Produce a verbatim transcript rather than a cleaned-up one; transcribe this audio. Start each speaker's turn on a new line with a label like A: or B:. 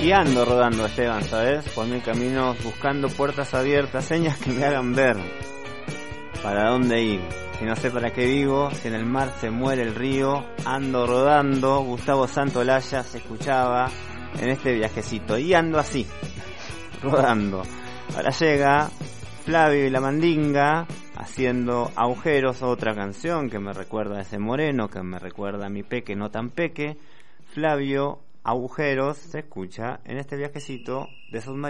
A: Y ando rodando, Esteban, ¿sabes? Por mil caminos, buscando puertas abiertas, señas que me hagan ver para dónde ir. Si no sé para qué vivo, si en el mar se muere el río, ando rodando. Gustavo Santolaya se escuchaba en este viajecito. Y ando así, rodando. Ahora llega Flavio y la Mandinga haciendo Agujeros, otra canción que me recuerda a ese moreno, que me recuerda a mi peque no tan peque. Flavio, Agujeros, se escucha en este viajecito de submarino.